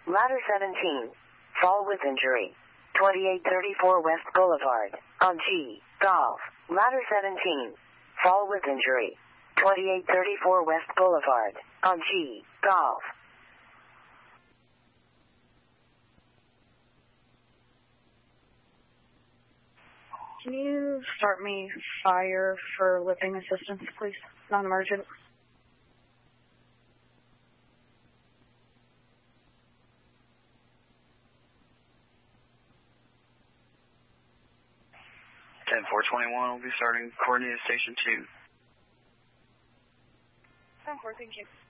Ladder 17. Fall with injury. 2834 West Boulevard. On G. Golf. Ladder 17. Fall with injury. 2834 West Boulevard. On G. Golf. Can you start me fire for lifting assistance, please? Non-emergent. Ten 421 will be starting coordinated station 2. 10-4, thank you.